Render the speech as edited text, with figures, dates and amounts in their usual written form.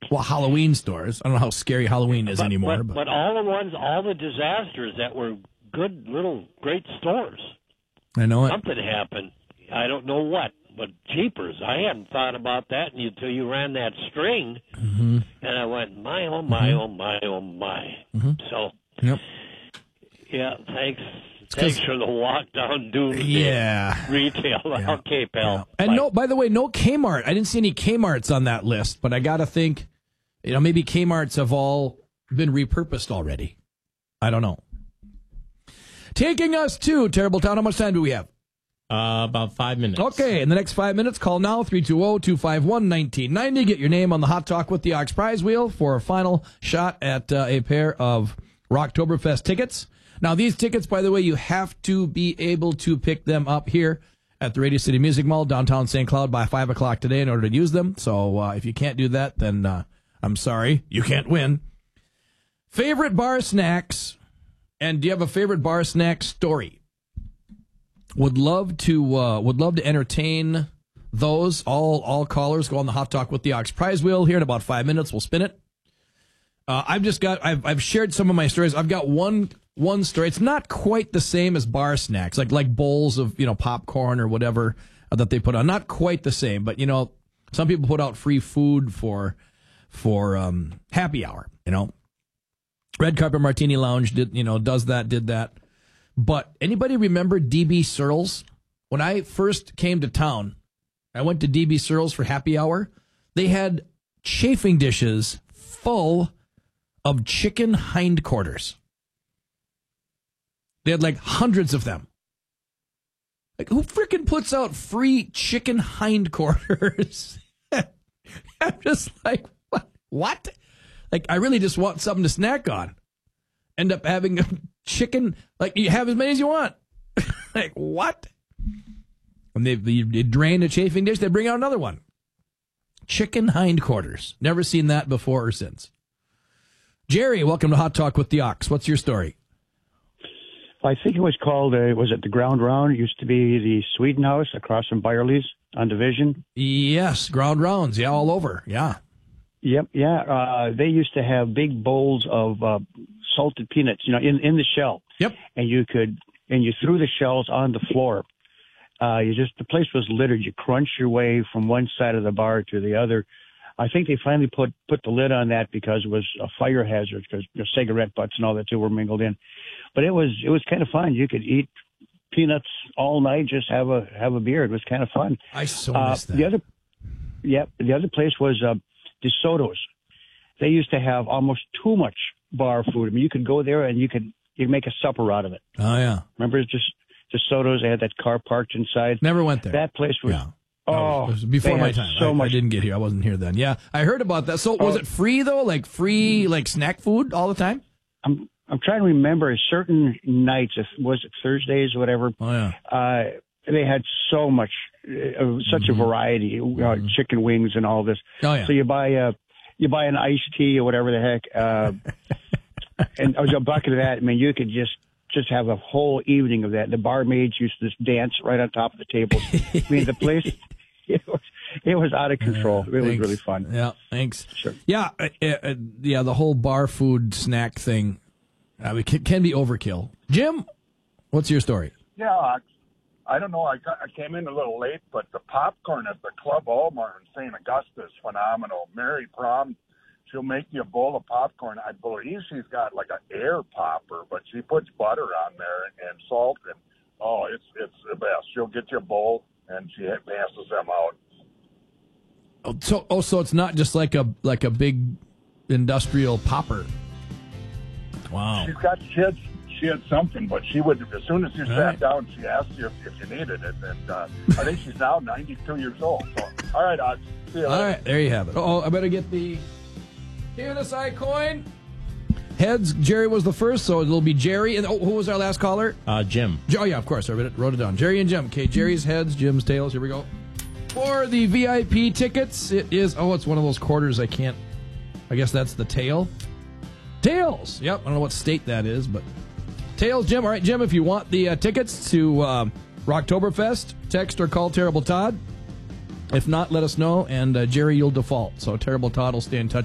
Well, Halloween stores. I don't know how scary Halloween is anymore. But all the disasters that were good little great stores. I know it. Something happened. I don't know what, but jeepers, I hadn't thought about that until you ran that string, and I went, my, oh, my, oh, my, oh, my. So, yeah, thanks for the walk down Doomsday retail. Yeah. Okay, pal. Yeah. And by the way, no Kmart. I didn't see any Kmarts on that list, but I got to think, maybe Kmarts have all been repurposed already. I don't know. Taking us to Terrible Town. How much time do we have? About 5 minutes. Okay, in the next 5 minutes, call now, 320-251-1990. Get your name on the Hot Talk with the Ox prize wheel for a final shot at a pair of Rocktoberfest tickets. Now, these tickets, by the way, you have to be able to pick them up here at the Radio City Music Mall, downtown St. Cloud, by 5 o'clock today in order to use them. So if you can't do that, then I'm sorry, you can't win. Favorite bar snacks, and do you have a favorite bar snack story? Would love to entertain those. All callers go on the Hot Talk with the Ox prize wheel here in about 5 minutes. We'll spin it. I've shared some of my stories. I've got one story. It's not quite the same as bar snacks, like bowls of popcorn or whatever that they put on. Not quite the same, but some people put out free food for happy hour. Red Carpet Martini Lounge did that. But anybody remember DB Searles? When I first came to town, I went to DB Searles for happy hour. They had chafing dishes full of chicken hindquarters. They had like hundreds of them. Like, who freaking puts out free chicken hindquarters? I'm just like, what? Like, I really just want something to snack on. End up having a chicken, like, you have as many as you want. Like, what? When they drain a chafing dish, they bring out another one. Chicken hindquarters. Never seen that before or since. Jerry, welcome to Hot Talk with the Ox. What's your story? I think it was called, was it the Ground Round? It used to be the Sweden House across from Byerly's on Division. Yes, Ground Rounds. Yeah, all over. Yeah. Yep, yeah. They used to have big bowls of salted peanuts, in the shell. Yep. And you threw the shells on the floor. The place was littered. You crunch your way from one side of the bar to the other. I think they finally put the lid on that because it was a fire hazard, because cigarette butts and all that too were mingled in. But it was kind of fun. You could eat peanuts all night, just have a beer. It was kind of fun. I so miss that. The other place was DeSoto's. They used to have almost too much bar food. I mean, you could go there and you could make a supper out of it. Oh yeah. Remember just DeSoto's? They had that car parked inside. Never went there. That place was. Yeah. It was before my time. I didn't get here. I wasn't here then. Yeah, I heard about that. So was it free though? Like free, like snack food all the time? I'm trying to remember certain nights. Was it Thursdays or whatever? Oh yeah. They had so much, such a variety. Chicken wings and all this. Oh yeah. So you buy an iced tea or whatever the heck, and a bucket of that. I mean, you could just have a whole evening of that. The barmaids used to just dance right on top of the table. I mean, the place. It was out of control. It was really fun. Yeah, thanks. Sure. Yeah, the whole bar food snack thing can be overkill. Jim, what's your story? Yeah, I don't know. I came in a little late, but the popcorn at the Club Omar in St. Augusta is phenomenal. Mary Prom, she'll make you a bowl of popcorn. I believe she's got like an air popper, but she puts butter on there and salt, and it's the best. She'll get you a bowl, and she passes them out. So it's not just like a big industrial popper. Wow. She had something, but she would, as soon as you sat down, she asked you if you needed it. And I think she's now 92 years old. So, all right, Ox. See you later. All right, there you have it. I better get the KNSI coin. Heads, Jerry was the first, so it'll be Jerry. And who was our last caller? Jim. Oh, yeah, of course. I wrote it down. Jerry and Jim. Okay, Jerry's heads, Jim's tails. Here we go. For the VIP tickets, it is, it's one of those quarters I guess that's the tail. Tails. Yep, I don't know what state that is, but tails, Jim. All right, Jim, if you want the tickets to Rocktoberfest, text or call Terrible Todd. If not, let us know, and Jerry, you'll default. So Terrible Todd will stay in touch